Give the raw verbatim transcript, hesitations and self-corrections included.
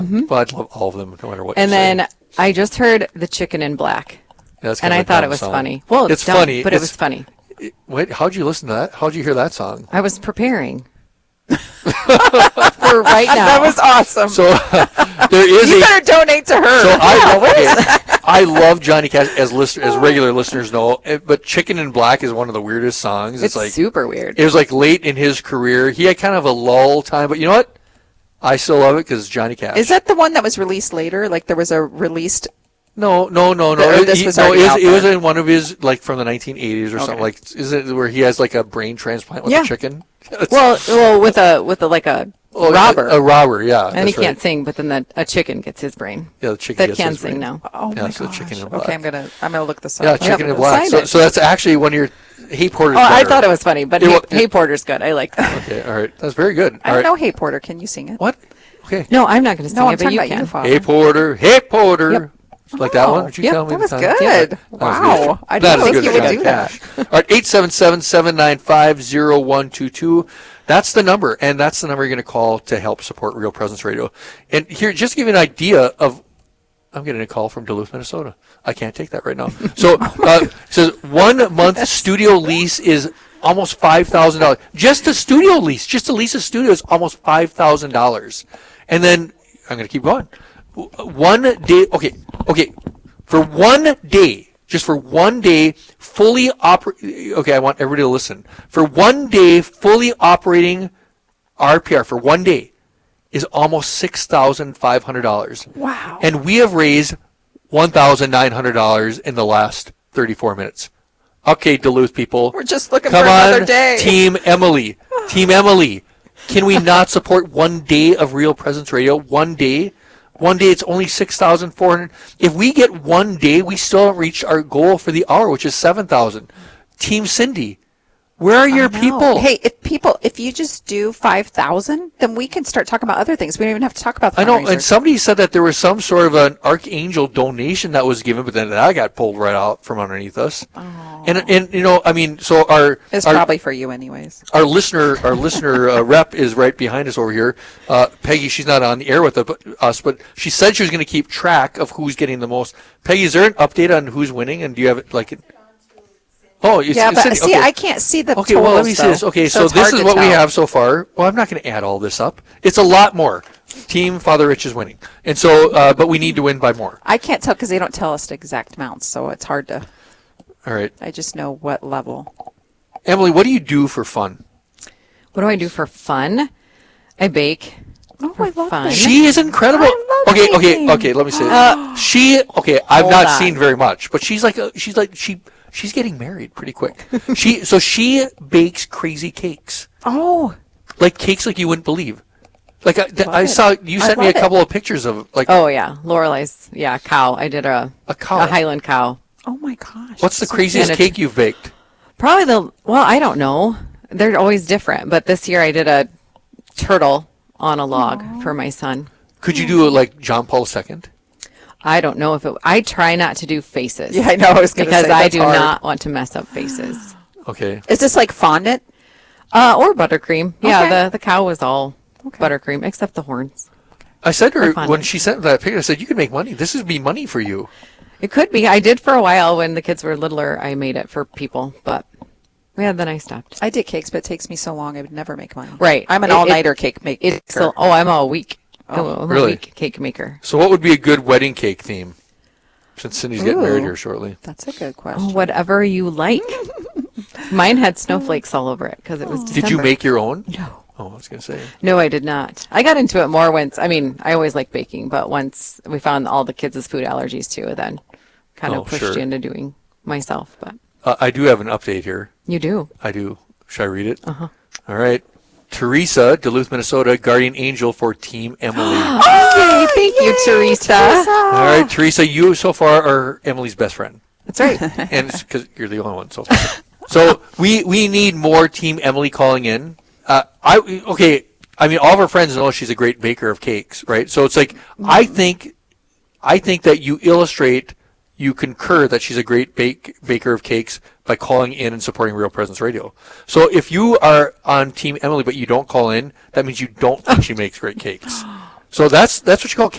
Mm-hmm. Well, I'd love all of them, no matter what. And you then say. I just heard The Chicken in Black. Yeah, that's And kind I of a thought dumb it was song. funny. Well, it's, it's dumb, funny, but it's, it was funny. Wait, how'd you listen to that? How'd you hear that song? I was preparing for right now. That was awesome. So uh, there is you a. better donate to her. So yeah, I, what is okay, I love Johnny Cash, as listen, as regular listeners know, eh, but Chicken in Black is one of the weirdest songs. It's, It's like super weird. It was like late in his career. He had kind of a lull time, but you know what? I still love it because it's Johnny Cash. Is that the one that was released later? Like there was a released. No, no, no, no. The- or It- this he- was no, already it was, out it was there? in one of his, like, from the nineteen eighties or Okay. something. Like, is it where he has like a brain transplant with Yeah. a chicken? Well, well, with a with a like a Oh, robber, A, a robber, yeah. and he that's right. can't sing, but then the, a chicken gets his brain. Yeah, the chicken That gets can his sing brain. now. Oh Yeah, my so gosh. Chicken in Black. Okay, I'm gonna I'm gonna look this up. Yeah, Chicken in Yep. Black. Sign So, it. so that's actually one of your. Hey Porter's Oh, I better. thought it was funny, but It hey, wa- hey Porter's good. I like that. Okay, all right. That's very good. I All don't right. know. Hey Porter, can you sing it? What? Okay. No, I'm not going to sing No, I'm it, but talking you about can. you, Father. Hey Porter, hey Porter. Yep. Like that Oh, one? Did you yep, tell me that the was time? good. Yeah, that was Wow. good. I Not didn't as think good you as would Johnny do that. Cash. All right, eight seven seven, seven nine five, zero one two two. That's the number, and that's the number you're going to call to help support Real Presence Radio. And here, just to give you an idea of, I'm getting a call from Duluth, Minnesota. I can't take that right now. So uh, it says one month studio lease is almost five thousand dollars. Just a studio lease, just to lease a studio is almost five thousand dollars. And then, I'm going to keep going. One day, okay, okay, for one day, just for one day, fully oper- okay, I want everybody to listen. For one day, fully operating R P R for one day is almost six thousand five hundred dollars. Wow. And we have raised one thousand nine hundred dollars in the last thirty-four minutes. Okay, Duluth people. We're just looking Come for another on, day. Team Emily. Team Emily. Can we not support one day of Real Presence Radio? One day? One day it's only six thousand four hundred dollars. If we get one day, we still haven't reached our goal for the hour, which is seven thousand dollars. Team Cindy, where are your I know. people? Hey, if people, if you just do five thousand, then we can start talking about other things. We don't even have to talk about the I know, fundraiser. and somebody said that there was some sort of an archangel donation that was given, but then that got pulled right out from underneath us. Oh. And and you know, I mean, so our It's our, probably for you anyways. our listener our listener uh, rep is right behind us over here. Uh, Peggy, she's not on the air with us, but she said she was going to keep track of who's getting the most. Peggy, is there an update on who's winning? And do you have it like? Oh, it's, Yeah, it's but Cindy. see, Okay. I can't see the Okay, totals, well, let me see though. this. Okay, so, so, it's this hard is to what we tell. have so far. Well, I'm not going to add all this up. It's a lot more. Team Father Rich is winning, and so, uh, but we need to win by more. I can't tell because they don't tell us the exact amounts, so it's hard to. All right, I just know what level. Emily, what do you do for fun? What do I do for fun? I bake. Oh, For I love fun. that. She is incredible. I love okay, okay, baking. okay. Let me say this. She okay. I've Hold not on. seen very much, but she's like a, she's like she she's getting married pretty quick. she so she bakes crazy cakes, Oh, like cakes like you wouldn't believe. Like I, th- Love I it. saw you I sent me a love it. couple of pictures of like Oh yeah, Lorelei's. Yeah, cow. I did a a cow. a Highland cow. oh my gosh. What's the So craziest And cake you've baked? Probably the well, I don't know. They're always different, but this year I did a turtle on a log for my son. Could you do it like John Paul the Second? I don't know if it. I try not to do faces. Yeah, I know. I was going to because say I that's do hard. not want to mess up faces. Okay. Is this like fondant? Uh, or buttercream. Yeah, Okay. the the cow was all Okay. buttercream except the horns. I said to her They're fun. when she sent that picture, I said, you can make money. This would be money for you. It could be. I did for a while when the kids were littler. I made it for people, but yeah, then I stopped. I did cakes, but it takes me so long. I would never make money. Right. I'm an It- it- all-nighter cake maker. It's still. Oh, I'm all week. Oh, I'm really? a week cake maker. So what would be a good wedding cake theme? Since Cindy's getting married Ooh. here shortly. That's a good question. Oh, whatever you like. Mine had snowflakes all over it because it was December. Did you make your own? No. Oh, I was going to say. No, I did not. I got into it more once. I mean, I always like baking, but once we found all the kids' food allergies too, then kind Oh, of pushed sure. you into doing myself. But Uh, I do have an update here. you do. I do. Should I read it? Uh-huh. All right. Teresa, Duluth, Minnesota, guardian angel for Team Emily. Yay, thank you, Teresa. All right, Teresa, you so far are Emily's best friend. That's right. And because you're the only one so far. So we, we need more Team Emily calling in. Uh, I okay. I mean, all of our friends know she's a great baker of cakes, right? So it's like I think, I think that you illustrate, you concur that she's a great bake baker of cakes by calling in and supporting Real Presence Radio. So if you are on Team Emily but you don't call in, that means you don't think she makes great cakes. So that's that's what you call